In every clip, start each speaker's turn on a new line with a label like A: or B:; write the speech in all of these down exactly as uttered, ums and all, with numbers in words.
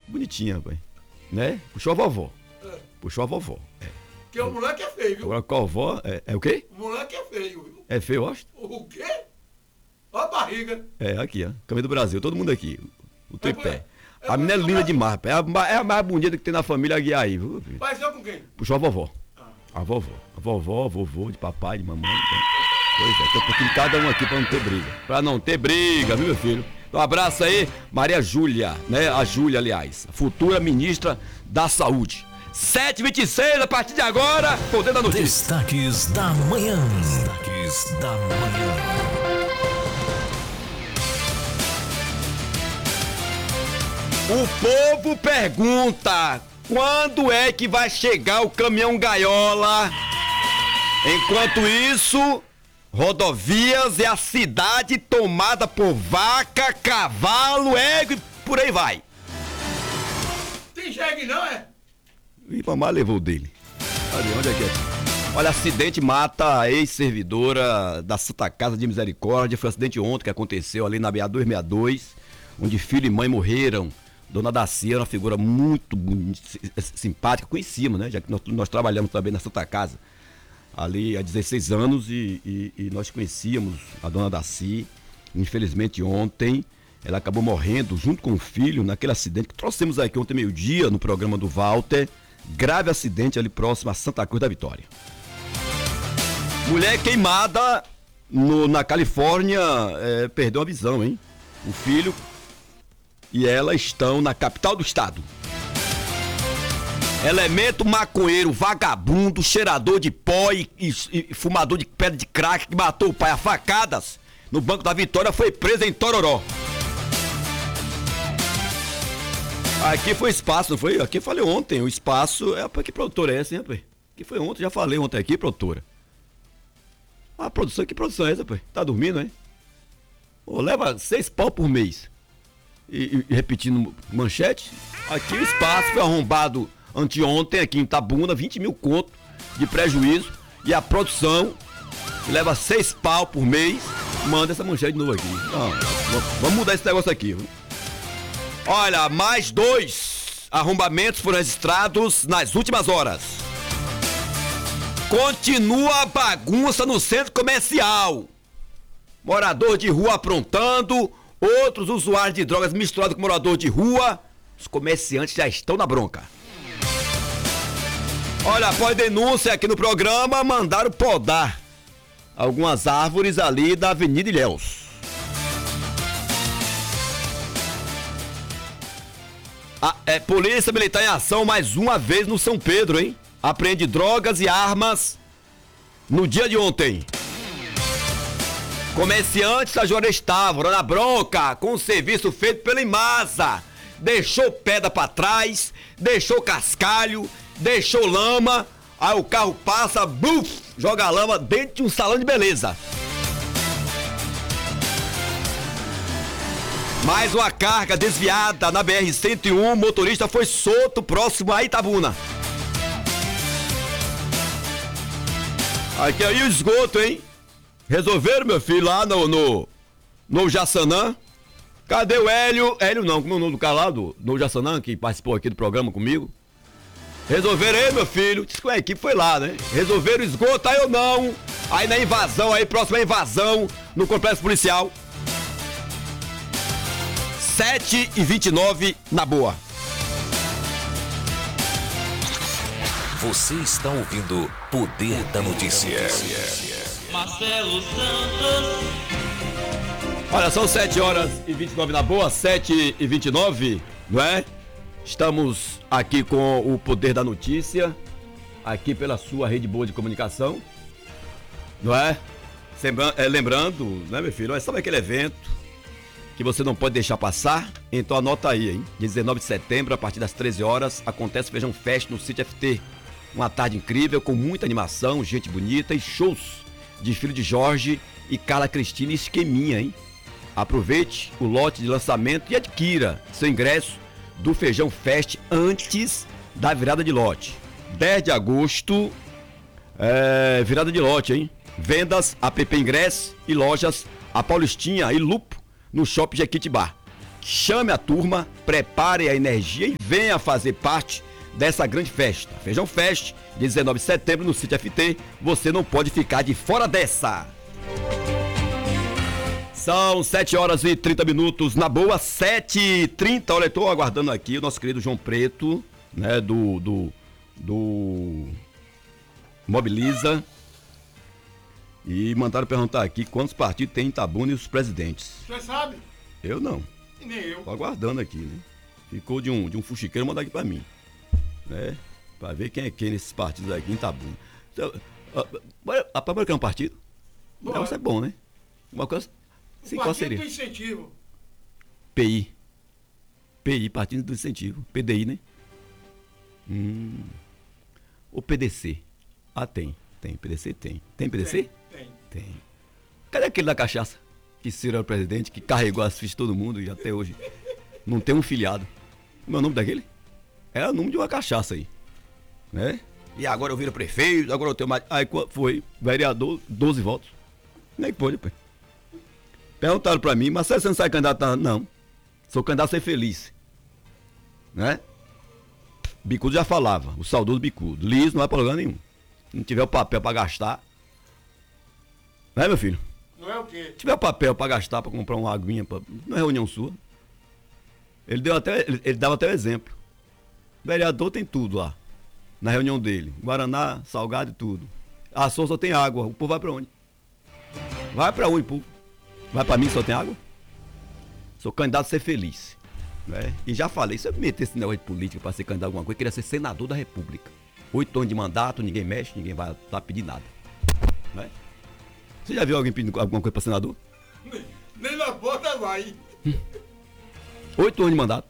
A: Bonitinha, rapaz. Né? Puxou a vovó. É. Puxou a vovó. É.
B: Porque o moleque é feio, viu?
A: Agora com a vovó, é, é o quê?
B: O moleque é feio, viu?
A: É feio, eu acho.
B: O quê? Olha a barriga.
A: É, aqui, ó. Câmera do Brasil, todo mundo aqui. O tripé.
B: É,
A: a menina é linda demais, rapaz. É a, é a mais bonita que tem na família Aguiar aí, viu?
B: Mas eu com quem?
A: Puxou a vovó.
B: Ah.
A: A vovó. A vovó, vovô, de papai, de mamãe. Então. Pois é, tem um pouquinho de cada um aqui pra não ter briga. Pra não ter briga, viu, meu filho? Um abraço aí, Maria Júlia, né? A Júlia, aliás, futura ministra da Saúde. sete e vinte e seis, a partir de agora, Poder da Notícia.
C: Destaques da manhã. Destaques da manhã.
A: O povo pergunta, quando é que vai chegar o caminhão gaiola? Enquanto isso, rodovias e a cidade tomada por vaca, cavalo, ego e por aí vai.
B: Tem jegue não, é?
A: E mamãe levou o dele. Ali, onde é que é? Olha, acidente mata a ex-servidora da Santa Casa de Misericórdia. Foi um acidente ontem que aconteceu ali na B A duzentos e sessenta e dois, onde filho e mãe morreram. Dona Dacia era uma figura muito bonita, simpática, conhecíamos, né? Já que nós, nós trabalhamos também na Santa Casa ali há dezesseis anos e, e, e nós conhecíamos a Dona Daci. Infelizmente ontem ela acabou morrendo junto com o filho naquele acidente que trouxemos aqui ontem meio-dia no programa do Walter. Grave acidente ali próximo a Santa Cruz da Vitória. Mulher queimada no, na Califórnia é, perdeu a visão, hein? O filho e ela estão na capital do estado. Elemento maconheiro, vagabundo, cheirador de pó e, e, e fumador de pedra de crack que matou o pai a facadas no Banco da Vitória foi preso em Tororó. Aqui foi espaço, não foi? Aqui eu falei ontem, o espaço. É, que produtora é essa, hein, rapaz? Aqui foi ontem, já falei ontem aqui, produtora. Ah, produção, que produção é essa, rapaz? Tá dormindo, hein? Oh, leva seis pau por mês. E, e repetindo manchete. Aqui o espaço foi arrombado anteontem, aqui em Itabuna, vinte mil conto de prejuízo. E a produção, que leva seis pau por mês, manda essa manchete de novo aqui. Não, vamos mudar esse negócio aqui, viu? Olha, mais dois arrombamentos foram registrados nas últimas horas. Continua a bagunça no centro comercial. Morador de rua aprontando, outros usuários de drogas misturados com morador de rua. Os comerciantes já estão na bronca. Olha, após denúncia aqui no programa, mandaram podar algumas árvores ali da Avenida Ilhéus. A é, Polícia Militar em ação mais uma vez no São Pedro, hein? Apreende drogas e armas no dia de ontem. Comerciantes agora estavam na bronca com o serviço feito pela Imasa. Deixou pedra pra trás, deixou cascalho, deixou lama. Aí o carro passa, buf, joga a lama dentro de um salão de beleza. Mais uma carga desviada na B R cento e um, o motorista foi solto próximo a Itabuna. Aqui aí o esgoto, hein? Resolveram, meu filho, lá no, no, no Jaçanã. Cadê o Hélio? Hélio não, como é o nome do cara lá, do, no Jaçanã, que participou aqui do programa comigo. Resolveram aí, meu filho. Diz que a equipe foi lá, né? Resolveram o esgoto aí ou não. Aí na invasão, aí próxima à invasão, no complexo policial. sete e vinte e nove, na boa.
C: Você está ouvindo Poder da Notícia.
D: Marcelo Santos.
A: Olha, são sete horas e vinte e nove na boa, sete e vinte e nove, não é? Estamos aqui com o Poder da Notícia, aqui pela sua rede boa de comunicação, não é? Lembrando, né, meu filho? Sabe aquele evento que você não pode deixar passar? Então anota aí, hein? dezenove de setembro, a partir das treze horas, acontece o Feijão Fest no Sítio F T. Uma tarde incrível, com muita animação, gente bonita e shows de Filho de Jorge e Carla Cristina e esqueminha, hein? Aproveite o lote de lançamento e adquira seu ingresso do Feijão Fest antes da virada de lote. dez de agosto, é, virada de lote, hein? Vendas, app Ingresso e lojas A Paulistinha e Lupo no Shopping Jequitibá. chame a turma, prepare a energia e venha fazer parte dessa grande festa. Feijão Fest, dezenove de setembro no Sítio F T. Você não pode ficar de fora dessa. São sete horas e trinta minutos, na boa, sete e trinta. Olha, eu tô aguardando aqui o nosso querido João Preto, né, do, do, do Mobiliza. E mandaram perguntar aqui quantos partidos tem em Itabuna e os presidentes.
B: Você sabe?
A: Eu não.
B: E nem eu.
A: Tô aguardando aqui, né? Ficou de um, de um fuxiqueiro mandar aqui pra mim, né? Pra ver quem é quem nesses partidos aqui em Itabuna. Então, a, a, a Pabra quer um partido?
B: Bora.
A: Então, isso é bom, né? Uma coisa... Sim, qual
B: Partido
A: seria?
B: do Incentivo.
A: P I. P I, Partido do Incentivo. P D I, né? Hum. O P D C. Ah, tem. Tem. P D C tem. Tem P D C?
B: Tem, tem.
A: Tem. Cadê aquele da cachaça? Que Ciro era o presidente, que carregou as fichas de todo mundo e até hoje não tem um filiado. Como é o nome daquele? É o nome de uma cachaça aí. Né? E agora eu viro prefeito, agora eu tenho mais. Aí foi vereador, doze votos. Nem pode, pai. Perguntaram pra mim, mas você não sai candidato? Não. Sou candidato a ser feliz. Né? Bicudo já falava, o saudoso Bicudo. Liso não vai pra lugar nenhum. Se não tiver o papel pra gastar. Né, meu filho?
B: Não é o quê?
A: Se tiver papel pra gastar, pra comprar uma aguinha, pra... não é reunião sua. Ele, deu até, ele, ele dava até o exemplo. O vereador tem tudo lá, na reunião dele. Guaraná, salgado e tudo. A só só tem água. O povo vai pra onde? Vai pra onde, povo? Vai pra mim só tem água? Sou candidato a ser feliz. Né? E já falei, se eu me meter esse negócio de política pra ser candidato a alguma coisa, eu queria ser senador da República. Oito anos de mandato, ninguém mexe, ninguém vai lá pedir nada. Né? Você já viu alguém pedindo alguma coisa pra senador?
B: Nem, nem na porta vai.
A: Oito anos de mandato.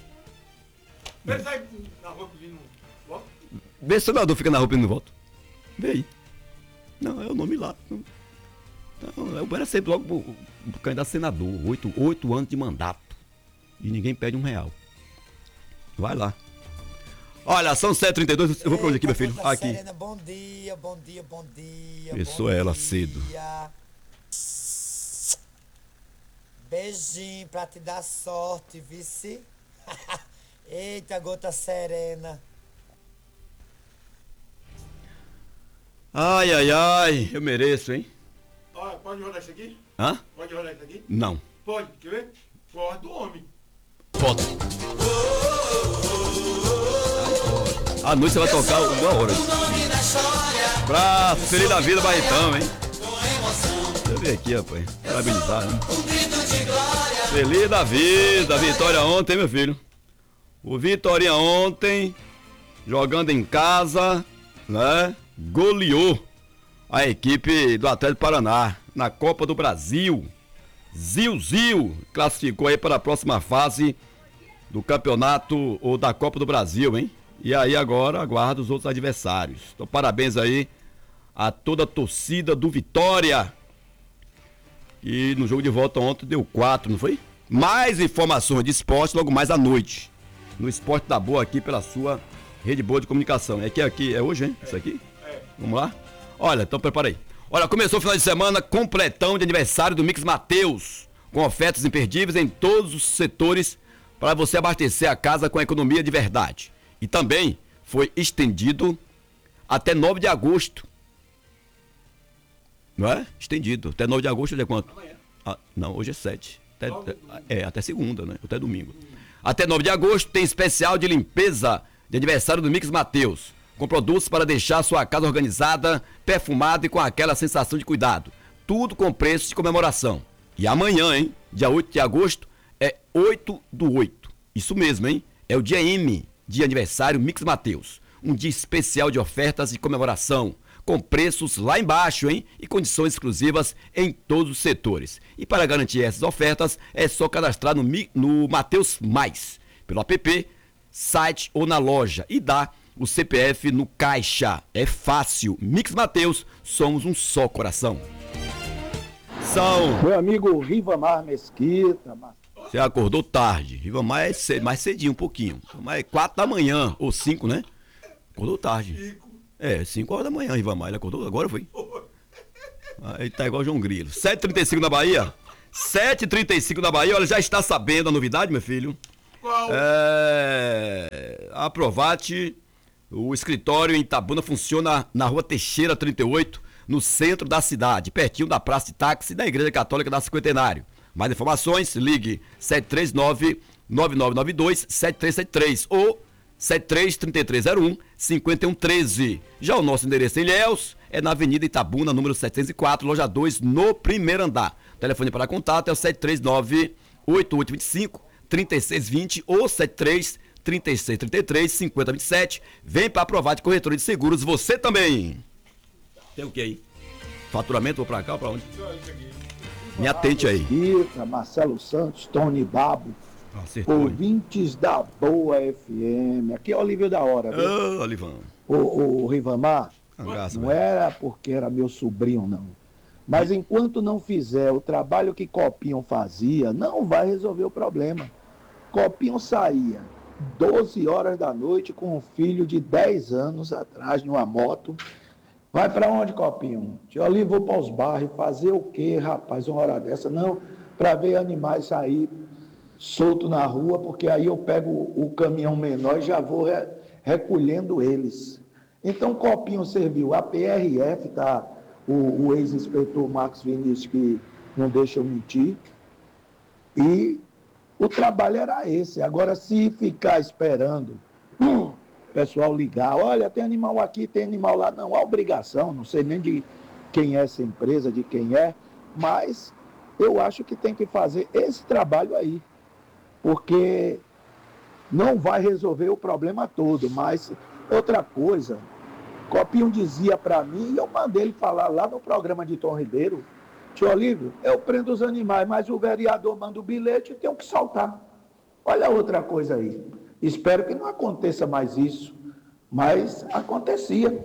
B: Vê sai na rua pedindo voto.
A: Vê se o senador fica na rua pedindo voto. Vê aí. Não, é o nome lá. Então, eu era sempre logo o, o candidato a senador. Oito, oito anos de mandato. E ninguém pede um real. Vai lá. Olha, são sete e trinta e dois. Eu vou pra onde aqui, meu filho? Aqui.
E: Serena, bom dia, bom dia, bom dia.
A: Começou
E: bom
A: ela
E: dia.
A: cedo.
E: Beijinho pra te dar sorte, vice. Eita, gota serena.
A: Ai, ai, ai. Eu mereço, hein?
B: Olha, pode rodar isso aqui?
A: Hã?
B: Pode rodar isso aqui?
A: Não.
B: Pode, quer ver? Voz do homem.
A: Foto. À noite você vai tocar uma hora. Pra Feliz da Vida Barretão, hein? Deixa eu ver aqui, rapaz. Parabenizar, né? Feliz da Vida. Vitória ontem, meu filho. O Vitória ontem, jogando em casa, né? Goleou a equipe do Atlético Paraná na Copa do Brasil. Zil Zil classificou aí para a próxima fase do campeonato ou da Copa do Brasil, hein? E aí agora aguarda os outros adversários. Então parabéns aí a toda a torcida do Vitória. E no jogo de volta ontem deu quatro, não foi? Mais informações de esporte logo mais à noite. No Esporte da Boa aqui pela sua rede boa de comunicação. É aqui, aqui, é hoje, hein? Isso aqui? Vamos lá? Olha, então prepara aí. Olha, começou o final de semana completão de aniversário do Mix Mateus, com ofertas imperdíveis em todos os setores para você abastecer a casa com a economia de verdade. E também foi estendido até nove de agosto. Não é? Estendido. Até nove de agosto hoje é quanto?
B: Amanhã.
A: Ah, não, hoje é sete. Até, é, até segunda, né? Até domingo. Até nove de agosto tem especial de limpeza de aniversário do Mix Mateus, com produtos para deixar sua casa organizada, perfumada e com aquela sensação de cuidado. Tudo com preço de comemoração. E amanhã, hein? Dia oito de agosto, é oito do oito. Isso mesmo, hein? É o dia M de aniversário Mix Mateus. Um dia especial de ofertas e comemoração, com preços lá embaixo, hein? E condições exclusivas em todos os setores. E para garantir essas ofertas, é só cadastrar no, no Mateus Mais, pelo app, site ou na loja e dar o C P F no caixa. É fácil. Mix Mateus, somos um só coração. São...
F: Meu amigo Rivamar Mesquita.
A: Você acordou tarde. Rivamar é cedo, mais cedinho um pouquinho. Mas é quatro da manhã, ou cinco, né? Acordou tarde. É, cinco horas da manhã, Rivamar. Ele acordou agora, foi? Ele tá igual o João Grilo. sete e trinta e cinco na Bahia. sete e trinta e cinco da Bahia, olha, já está sabendo a novidade, meu filho?
B: Qual?
A: É... A Provate, o escritório em Itabuna funciona na rua Teixeira trinta e oito, no centro da cidade, pertinho da Praça de Táxi da Igreja Católica da Cinquentenário. Mais informações, ligue sete três nove, nove nove nove dois, sete três sete três ou sete três, três três zero um, cinco um um três. Já o nosso endereço em Ilhéus é na Avenida Itabuna, número setecentos e quatro, loja dois, no primeiro andar. O telefone para contato é o sete três nove, oito oito dois cinco, três seis dois zero ou sete três, três seis três três, cinco zero dois sete. Vem para Provate Corretora de Seguros, você também. Tem o que aí? Faturamento, vou para cá ou para onde? Me atente aí.
F: Mesquita, Marcelo Santos, Tony Babo,
A: Acertou.
F: ouvintes da Boa F M. Aqui é Olívio da Hora, viu?
A: Ô, oh, Olivão.
F: O, o Rivamar,
A: Angaço,
F: não
A: velho.
F: era porque era meu sobrinho, não. Mas enquanto não fizer o trabalho que Copinho fazia, não vai resolver o problema. Copinho saía doze horas da noite com um filho de dez anos atrás numa moto. Vai pra onde, Copinho? Tio Olívio, vou para os bairros. Fazer o quê, rapaz, uma hora dessa? Não, para ver animais sair solto na rua, porque aí eu pego o caminhão menor e já vou re, recolhendo eles. Então, Copinho serviu. A P R F, tá? O, o ex-inspetor Marcos Vinícius, que não deixa eu mentir. E o trabalho era esse. Agora, se ficar esperando o pessoal ligar, olha, tem animal aqui, tem animal lá, não há obrigação, não sei nem de quem é essa empresa, de quem é, mas eu acho que tem que fazer esse trabalho aí, porque não vai resolver o problema todo. Mas outra coisa, Copinho dizia para mim, e eu mandei ele falar lá no programa de Tom Ribeiro, tio Olívio, eu prendo os animais, mas o vereador manda o bilhete e tenho que soltar. Olha outra coisa aí. Espero que não aconteça mais isso, mas acontecia.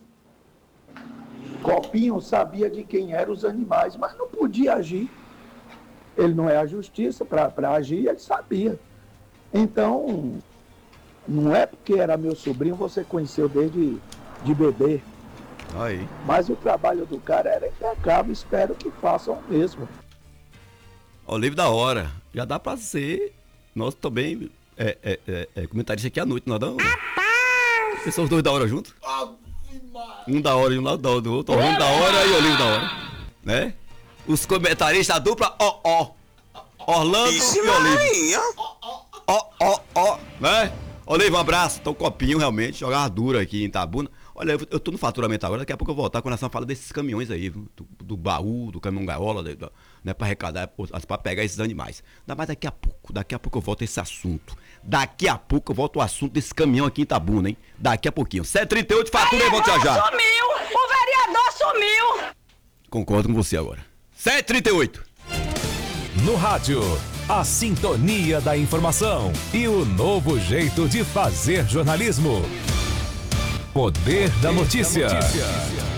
F: Copinho sabia de quem eram os animais, mas não podia agir. Ele não é a justiça para agir, ele sabia. Então, não é porque era meu sobrinho, você conheceu desde de bebê.
A: Aí.
F: Mas o trabalho do cara era impecável, espero que façam o mesmo.
A: Olívio da Hora, já dá pra ser nós também é, é, é, é comentarista aqui à noite, não é não? Vocês são os dois da hora juntos? Um da hora e um lado da hora do outro, Orlando da Hora e Olívio da Hora, né? Os comentaristas da dupla, ó, ó, Orlando e Olívio. Ó, ó, ó, né? Olívio, um abraço. Então, Copinho realmente jogava duro aqui em Itabuna. Olha, eu, eu tô no faturamento agora, daqui a pouco eu vou voltar com relação a falar desses caminhões aí, viu? Do, do baú, do caminhão gaiola, do, do, né, pra arrecadar, pra pegar esses animais. Ainda mais daqui a pouco, daqui a pouco eu volto a esse assunto. Daqui a pouco eu volto ao assunto desse caminhão aqui em Itabuna, hein? Daqui a pouquinho. sete e trinta e oito, fatura e volto já já.
G: Sumiu! O vereador sumiu!
A: Concordo com você agora. sete e trinta e oito.
C: No rádio, a sintonia da informação e o novo jeito de fazer jornalismo. Poder da notícia.